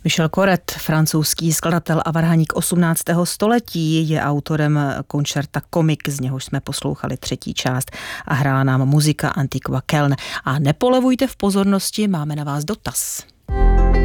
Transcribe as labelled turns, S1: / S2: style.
S1: Michel Corret, francouzský skladatel a varhaník 18. století, je autorem koncerta Komik, z něhož jsme poslouchali třetí část a hrála nám muzika Antiqua Keln. A nepolevujte v pozornosti, máme na vás dotaz.